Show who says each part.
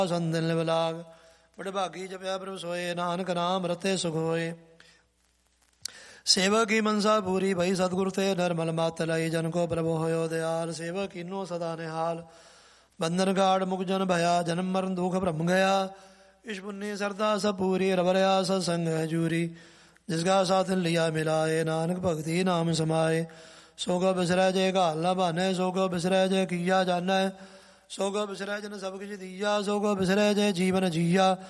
Speaker 1: ਸੰਦਿਨ ਲਿਵ ਲਾਗ। ਵਡਭਾਗੀ ਜਪਿਆ ਪ੍ਰਭ ਸੋਏ, ਨਾਨਕ ਨਾਮ ਰਤੇ ਸੁਖ ਹੋਏ। ਸੇਵਕ ਕੀ ਮਨਸਾ ਪੂਰੀ, ਭਈ ਸਤਿਗੁਰ ਤੇ ਨਰਮਲ ਮਤ ਲਈ। ਜਨ ਕੋ ਪ੍ਰਭੁ ਹੋਇਓ ਦਿਆਲ, ਸੇਵਕ ਕੀਨੋ ਸਦਾ ਨਿਹਾਲ। ਬੰਧਨ ਗਾੜ ਮੁਖ ਜਨ ਭਇਆ, ਜਨਮ ਮਰਨ ਦੁਖ ਭ੍ਰਮ ਗਿਆ। ਇਸ਼ ਪੁੰਨੀ ਸਰਦਾ ਸਭ ਪੂਰੀ, ਰਵਰਿਆ ਸਤਸੰਗ ਹੈ ਜੂਰੀ। ਜਿਸਕਾ ਸਾਥ ਲਿਆ ਮਿਲਾਏ, ਨਾਨਕ ਭਗਤੀ ਨਾਮ ਸਮਾਏ। ਸੋ ਕੋ ਬਿਸਰੈ ਜੇ ਘਾਲ ਨਾ ਭਾਨੈ, ਸੋ ਕੋ ਬਿਸਰੈ ਜੇ ਕੀਆ ਜਾਨੈ। ਸੋ ਕੋ ਬਿਸਰੈ ਜਨ ਸਭ ਕਿਛ ਦੀਆ, ਸੋ ਕੋ ਬਿਸਰੈ ਜੇ ਜੀਵਨ ਜੀਆ।